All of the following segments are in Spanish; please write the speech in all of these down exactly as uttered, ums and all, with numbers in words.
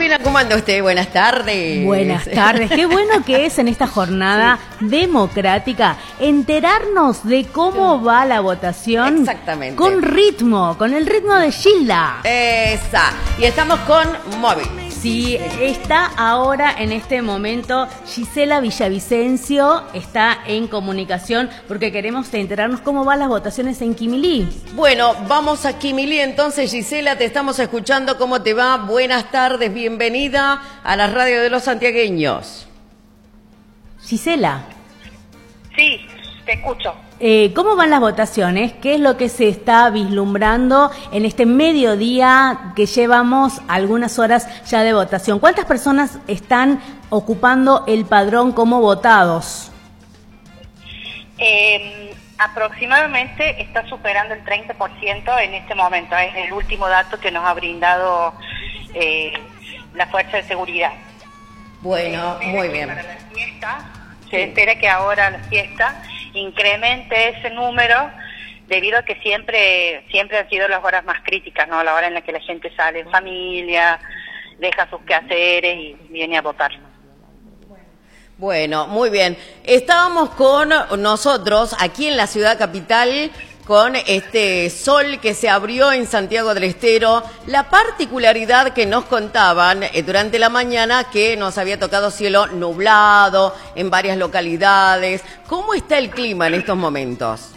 Gisela, ¿cómo anda usted? Buenas tardes. Buenas tardes. Qué bueno que es en esta jornada sí. democrática enterarnos de cómo va la votación. Exactamente. Con ritmo, con el ritmo de Gilda. Esa. Y estamos con móvil. Sí, está ahora en este momento Gisela Villavicencio, está en comunicación porque queremos enterarnos cómo van las votaciones en Quimilí. Bueno, vamos a Quimilí entonces, Gisela, te estamos escuchando, ¿cómo te va? Buenas tardes, bienvenida a la radio de los santiagueños. Gisela. Sí, te escucho. Eh, ¿Cómo van las votaciones? ¿Qué es lo que se está vislumbrando en este mediodía que llevamos algunas horas ya de votación? ¿Cuántas personas están ocupando el padrón como votados? Eh, aproximadamente está superando el treinta por ciento en este momento. Es el último dato que nos ha brindado eh, la Fuerza de Seguridad. Bueno, muy bien. Para la fiesta, se espera que ahora la fiesta incremente ese número debido a que siempre siempre han sido las horas más críticas, ¿no? La hora en la que la gente sale en familia, deja sus quehaceres y viene a votar. Bueno, muy bien. Estábamos con nosotros aquí en la ciudad capital con este sol que se abrió en Santiago del Estero. La particularidad que nos contaban eh, durante la mañana que nos había tocado cielo nublado en varias localidades. ¿Cómo está el clima en estos momentos?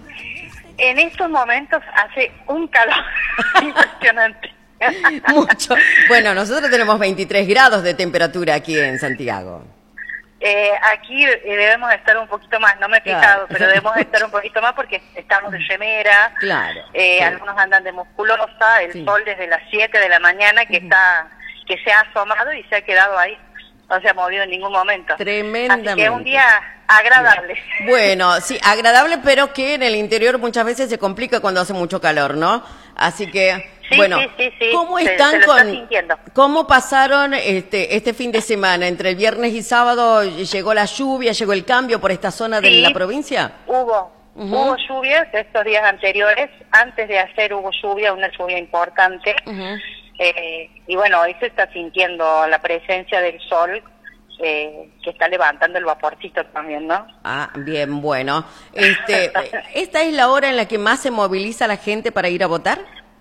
En estos momentos hace un calor impresionante. Mucho. Bueno, nosotros tenemos veintitrés grados de temperatura aquí en Santiago. Eh, aquí debemos estar un poquito más, no me he fijado, claro. Pero debemos estar un poquito más porque estamos de remera, claro, eh, sí. Algunos andan de musculosa, el sí. Sol desde las siete de la mañana que uh-huh. está que se ha asomado y se ha quedado ahí, no se ha movido en ningún momento. Tremendamente. Así que es un día agradable. Bueno, sí, agradable, pero que en el interior muchas veces se complica cuando hace mucho calor, ¿no? Así que... Sí, bueno, sí, sí, sí. ¿cómo Se, están se con cómo pasaron este este fin de semana entre el viernes y sábado? ¿Llegó la lluvia, llegó el cambio por esta zona sí, de la provincia? Hubo, uh-huh. hubo lluvias estos días anteriores. Antes de hacer hubo lluvia, una lluvia importante. Uh-huh. eh, y bueno, hoy se está sintiendo la presencia del sol eh, que está levantando el vaporcito también, ¿no? Ah, bien, bueno. Este, ¿esta es la hora en la que más se moviliza la gente para ir a votar?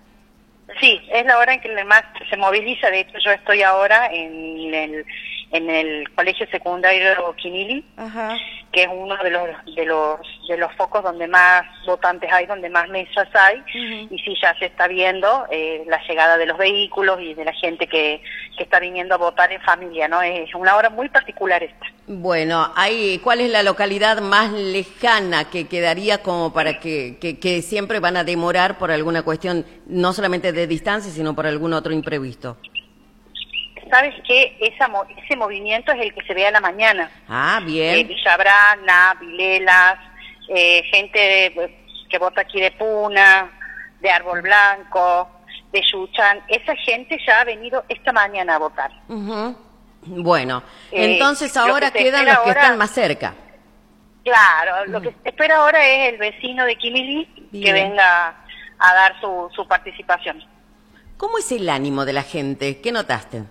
Sí, es la hora en que más se moviliza. De hecho, yo estoy ahora en el en el colegio secundario Quimilí, ajá. Que es uno de los de los de los focos donde más votantes hay, donde más mesas hay, uh-huh. Y sí ya se está viendo eh, la llegada de los vehículos y de la gente que, que está viniendo a votar en familia, ¿no? Es una hora muy particular esta. Bueno, ahí, ¿cuál es la localidad más lejana que quedaría como para que, que, que siempre van a demorar por alguna cuestión, no solamente de distancia, sino por algún otro imprevisto? ¿Sabes qué? Esa, ese movimiento es el que se ve a la mañana. Ah, bien. Eh, Villabrana, Vilelas, eh, gente de, que vota aquí de Puna, de Árbol Blanco, de Yuchán. Esa gente ya ha venido esta mañana a votar. Uh-huh. Bueno, eh, entonces ahora que quedan los que ahora, están más cerca. Claro, lo que se espera ahora es el vecino de Quimilí bien. Que venga a dar su, su participación. ¿Cómo es el ánimo de la gente? ¿Qué notaste?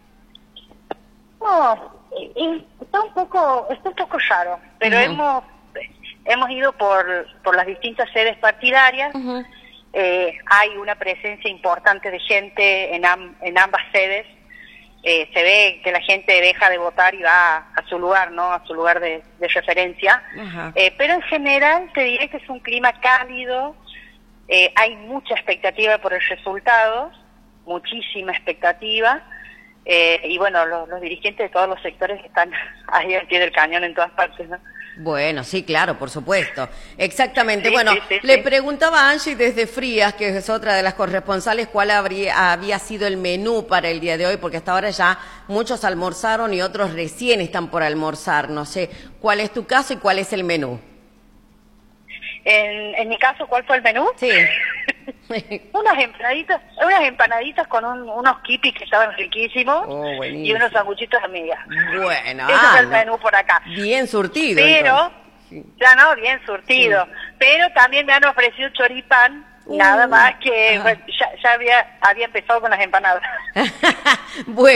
No, está un poco, está un poco raro, pero uh-huh. hemos hemos ido por por las distintas sedes partidarias. Uh-huh. eh, hay una presencia importante de gente en, am, en ambas sedes. Eh, se ve que la gente deja de votar y va a, a su lugar, ¿no? A su lugar de, de referencia. Uh-huh. Eh, pero en general te diré que es un clima cálido. Eh, hay mucha expectativa por el resultado, muchísima expectativa. Eh, y bueno, los, los dirigentes de todos los sectores están ahí al pie del cañón en todas partes, ¿no? Bueno, sí, claro, por supuesto. Exactamente. Sí, bueno, sí, sí, le sí. preguntaba a Angie desde Frías, que es otra de las corresponsales, cuál habría, había sido el menú para el día de hoy, porque hasta ahora ya muchos almorzaron y otros recién están por almorzar. No sé, ¿cuál es tu caso y cuál es el menú? En, en mi caso, ¿cuál fue el menú? Sí. unas empanaditas, unas empanaditas con un, unos kipis que estaban riquísimos oh, y unos sanguchitos de miga. Bueno, ese ah, es el no. menú por acá. Bien surtido. Pero, sí. ya no, bien surtido. Sí. Pero también me han ofrecido choripán, uh, nada más que bueno, ya, ya había, había empezado con las empanadas. Bueno.